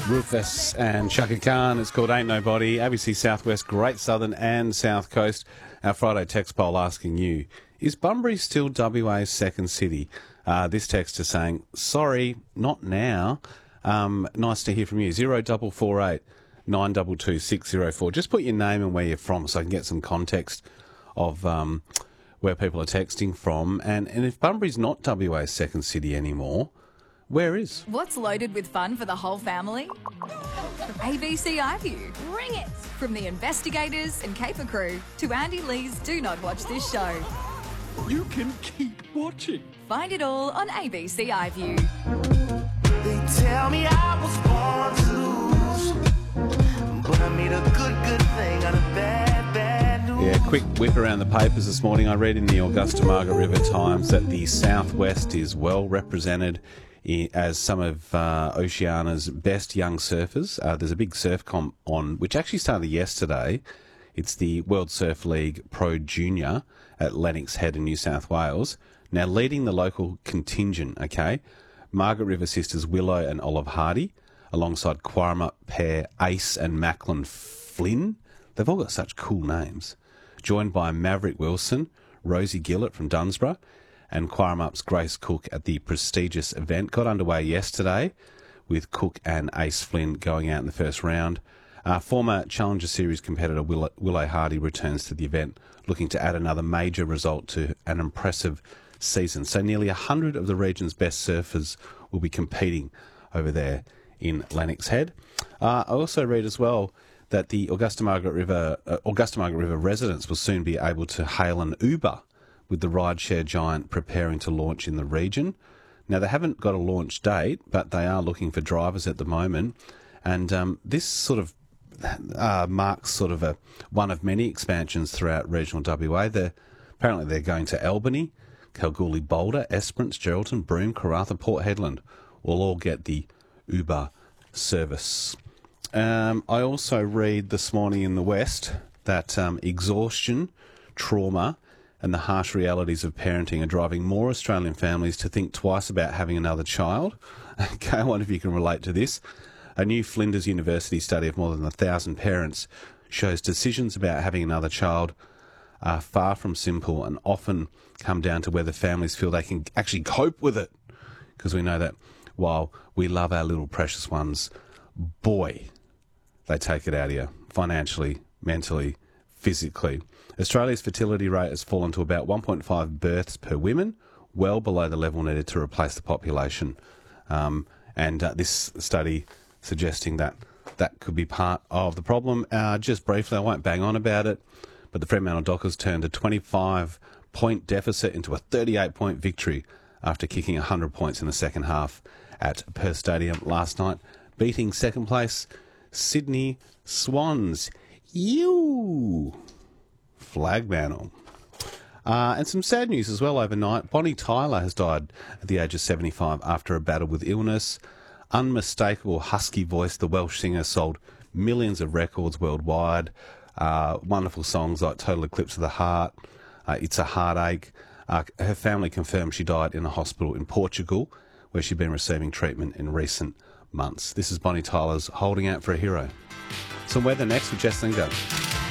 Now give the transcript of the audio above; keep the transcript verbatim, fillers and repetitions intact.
Rufus and Chaka Khan. It's called Ain't Nobody. A B C Southwest, Great Southern and South Coast. Our Friday text poll asking you, is Bunbury still W A's second city? Uh, this text is saying, sorry, not now. Um, nice to hear from you. Zero double four eight nine two two six zero four. Just put your name and where you're from so I can get some context of um, where people are texting from. And, and if Bunbury's not W A's second city anymore, where is? What's loaded with fun for the whole family? A B C iView. Bring it! From the investigators and caper crew to Andy Lee's Do Not Watch This Show. You can keep watching. Find it all on A B C iView. They tell me I was born to lose, but I made a good, good thing out of bad, bad news. Yeah, quick whip around the papers this morning. I read in the Augusta Margaret River Times that the Southwest is well represented as some of uh, Oceania's best young surfers. Uh, there's a big surf comp on, which actually started yesterday. It's the World Surf League Pro Junior at Lennox Head in New South Wales. Now, leading the local contingent, okay, Margaret River sisters Willow and Olive Hardy, alongside Quarama pair Ace and Macklin Flynn. They've all got such cool names. Joined by Maverick Wilson, Rosie Gillett from Dunsborough, and Quaramup's Grace Cook at the prestigious event. Got underway yesterday with Cook and Ace Flynn going out in the first round. Uh, former Challenger Series competitor Willow, Willow Hardy returns to the event, looking to add another major result to an impressive season. So nearly one hundred of the region's best surfers will be competing over there in Lennox Head. Uh, I also read as well that the Augusta Margaret River uh, Augusta Margaret River residents will soon be able to hail an Uber, with the rideshare giant preparing to launch in the region. Now, they haven't got a launch date, but they are looking for drivers at the moment. And um, this sort of uh, marks sort of a one of many expansions throughout regional W A. They're, apparently they're going to Albany, Kalgoorlie, Boulder, Esperance, Geraldton, Broome, Karratha, Port Hedland will all get the Uber service. Um, I also read this morning in the West that um, exhaustion, trauma, and the harsh realities of parenting are driving more Australian families to think twice about having another child. Okay, I wonder if you can relate to this. A new Flinders University study of more than a thousand parents shows decisions about having another child are far from simple and often come down to whether families feel they can actually cope with it. Because we know that while we love our little precious ones, boy, they take it out of you financially, mentally, physically. Australia's fertility rate has fallen to about one point five births per woman, well below the level needed to replace the population. Um, and uh, this study suggesting that that could be part of the problem. Uh, just briefly, I won't bang on about it, but the Fremantle Dockers turned a twenty-five point deficit into a thirty-eight point victory after kicking one hundred points in the second half at Perth Stadium last night, beating second place Sydney Swans. You flag mantle. Uh, and some sad news as well overnight. Bonnie Tyler has died at the age of seventy-five after a battle with illness. Unmistakable husky voice, the Welsh singer sold millions of records worldwide. Uh, wonderful songs like Total Eclipse of the Heart, uh, It's a Heartache. Uh, her family confirmed she died in a hospital in Portugal, where she'd been receiving treatment in recent months. This is Bonnie Tyler's Holding Out for a Hero. Some weather next with Jess Lingard.